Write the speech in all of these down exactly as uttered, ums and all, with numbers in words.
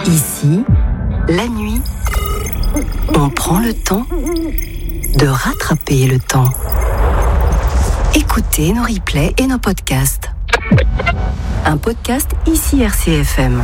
Ici, la nuit, on prend le temps de rattraper le temps. Écoutez nos replays et nos podcasts. Un podcast Ici R C F M.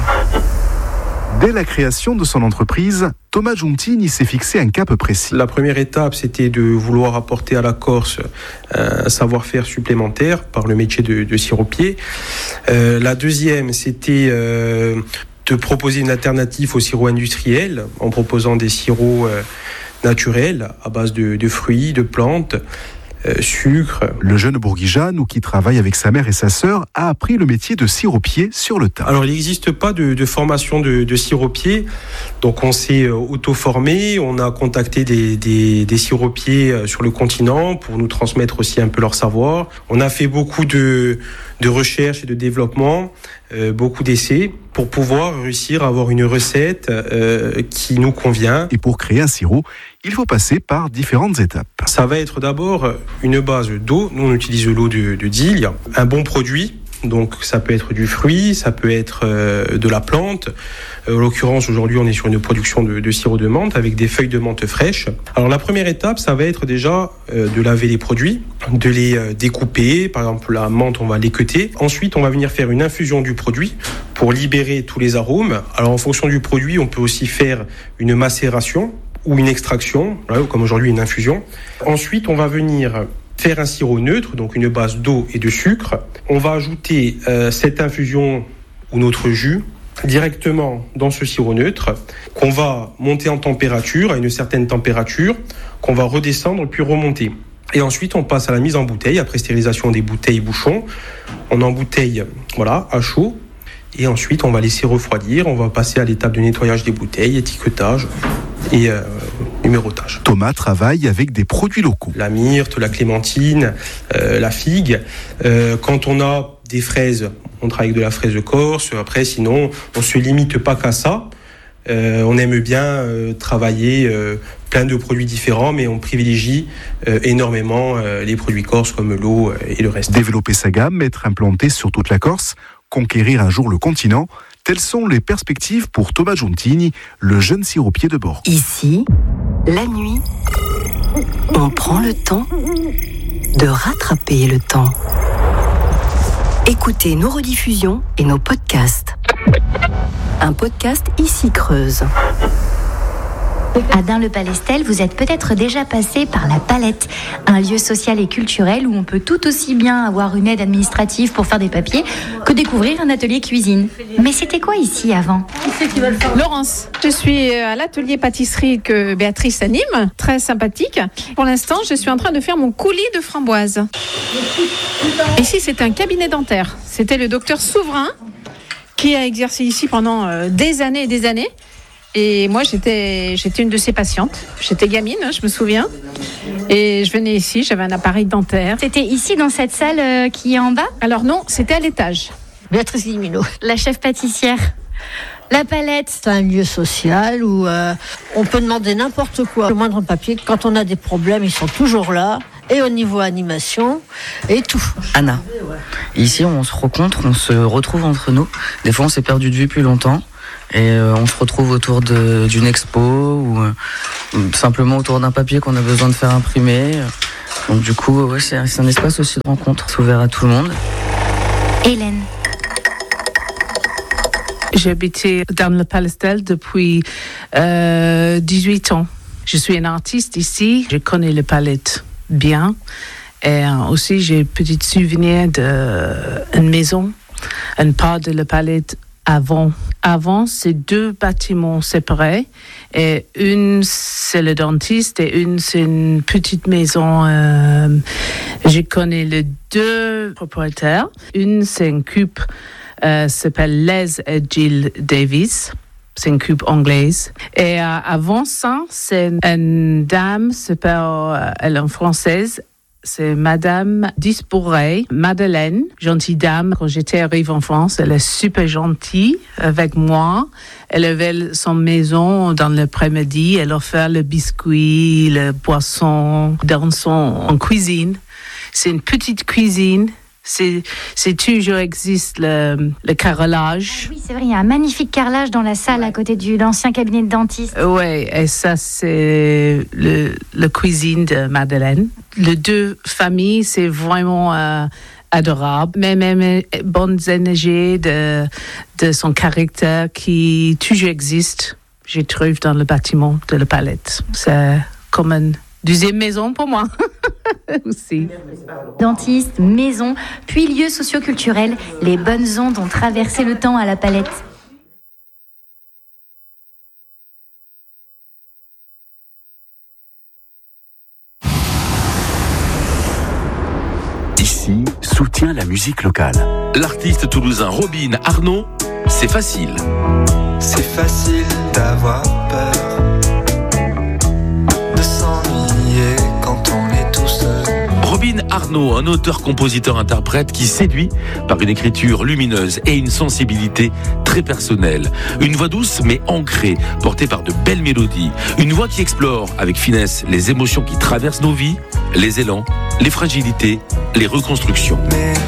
Dès la création de son entreprise, Thomas Giuntini s'est fixé un cap précis. La première étape, c'était de vouloir apporter à la Corse un savoir-faire supplémentaire par le métier de, de siropier. Euh, la deuxième, c'était euh, de proposer une alternative au sirop industriel en proposant des sirops euh, naturels à base de, de fruits, de plantes. Euh, sucre. Le jeune Bourguigean, qui travaille avec sa mère et sa sœur, a appris le métier de siropier sur le tas. Alors, il n'existe pas de, de formation de, de siropier, donc on s'est auto-formé, on a contacté des, des, des siropiers sur le continent pour nous transmettre aussi un peu leur savoir. On a fait beaucoup de, de recherche et de développement, euh, beaucoup d'essais, pour pouvoir réussir à avoir une recette euh, qui nous convient. Et pour créer un sirop, il faut passer par différentes étapes. Ça va être d'abord une base d'eau. Nous, on utilise l'eau de, de Dille. Un bon produit, donc ça peut être du fruit, ça peut être euh, de la plante. Euh, en l'occurrence, aujourd'hui, on est sur une production de, de sirop de menthe avec des feuilles de menthe fraîches. Alors, la première étape, ça va être déjà euh, de laver les produits, de les euh, découper. Par exemple, la menthe, on va l'équeuter. Ensuite, on va venir faire une infusion du produit pour libérer tous les arômes. Alors, en fonction du produit, on peut aussi faire une macération ou une extraction, voilà, comme aujourd'hui une infusion. Ensuite, on va venir faire un sirop neutre, donc une base d'eau et de sucre. On va ajouter euh, cette infusion ou notre jus directement dans ce sirop neutre, qu'on va monter en température, à une certaine température, qu'on va redescendre puis remonter. Et ensuite, on passe à la mise en bouteille, après stérilisation des bouteilles bouchons. On embouteille, voilà, à chaud. Et ensuite, on va laisser refroidir. On va passer à l'étape de nettoyage des bouteilles, étiquetage et euh, numérotage. Thomas travaille avec des produits locaux. La myrte, la clémentine, euh, la figue. Euh, quand on a des fraises, on travaille avec de la fraise de Corse. Après, sinon, on ne se limite pas qu'à ça. Euh, on aime bien euh, travailler euh, plein de produits différents, mais on privilégie euh, énormément euh, les produits corses comme l'eau euh, et le reste. Développer sa gamme, être implanté sur toute la Corse, conquérir un jour le continent, telles sont les perspectives pour Thomas Giuntini, le jeune siropier de Borg. Ici, la nuit, on prend le temps de rattraper le temps. Écoutez nos rediffusions et nos podcasts. Un podcast Ici Creuse. À Dun-le-Palestel, vous êtes peut-être déjà passé par la Palette, un lieu social et culturel où on peut tout aussi bien avoir une aide administrative pour faire des papiers que découvrir un atelier cuisine. Mais c'était quoi ici avant ? Laurence, je suis à l'atelier pâtisserie que Béatrice anime, très sympathique. Pour l'instant, je suis en train de faire mon coulis de framboise. Ici, c'est un cabinet dentaire. C'était le docteur Souverain qui a exercé ici pendant euh, des années et des années. Et moi, j'étais, j'étais une de ses patientes. J'étais gamine, hein, je me souviens. Et je venais ici, j'avais un appareil dentaire. C'était ici, dans cette salle euh, qui est en bas ? Alors non, c'était à l'étage. Béatrice Guimino. La chef pâtissière. La Palette. C'est un lieu social où euh, on peut demander n'importe quoi. Le moindre papier, quand on a des problèmes, ils sont toujours là. Et au niveau animation, et tout. Anna. Ici, on se rencontre, on se retrouve entre nous. Des fois, on s'est perdu de vue plus longtemps. Et euh, on se retrouve autour de, d'une expo ou euh, simplement autour d'un papier qu'on a besoin de faire imprimer. Donc du coup, ouais, c'est, c'est un espace aussi de rencontre. C'est ouvert à tout le monde. Hélène. J'ai habité dans le Palestel depuis euh, dix-huit ans. Je suis une artiste ici. Je connais le Palette bien. Et aussi, j'ai un petit souvenir d'une maison, une part de le Palette avant. Avant, c'est deux bâtiments séparés. Et une, c'est le dentiste et une, c'est une petite maison. Euh, je connais les deux propriétaires. Une, c'est une coupe euh, s'appelle Les et Jill Davis. C'est une coupe anglaise. Et euh, avant ça, c'est une dame, s'appelle, euh, elle est française. C'est Madame Disbourey, Madeleine, gentille dame. Quand j'étais arrivée en France, elle est super gentille avec moi. Elle avait son maison dans l'après-midi. Elle offrait le biscuit, le boisson dans son en cuisine. C'est une petite cuisine C'est, c'est toujours existe le, le carrelage. Ah oui, c'est vrai, il y a un magnifique carrelage dans la salle à côté de l'ancien cabinet de dentiste. Oui, et ça, c'est le, le cuisine de Madeleine. Les deux familles, c'est vraiment euh, adorable. Même, même bonnes énergies de, de son caractère qui toujours existe, je trouve, dans le bâtiment de la Palette. C'est comme une deuxième maison pour moi. Aussi. Dentiste, maison, puis lieu socio-culturel, les bonnes ondes ont traversé le temps à la Palette. Ici, soutient la musique locale. L'artiste toulousain Robin Arnaud, c'est facile. C'est facile d'avoir peur, de s'ennuyer quand on est tout seul. Robin Arnaud, un auteur-compositeur-interprète qui séduit par une écriture lumineuse et une sensibilité très personnelle. Une voix douce mais ancrée, portée par de belles mélodies. Une voix qui explore avec finesse les émotions qui traversent nos vies, les élans, les fragilités, les reconstructions. Mais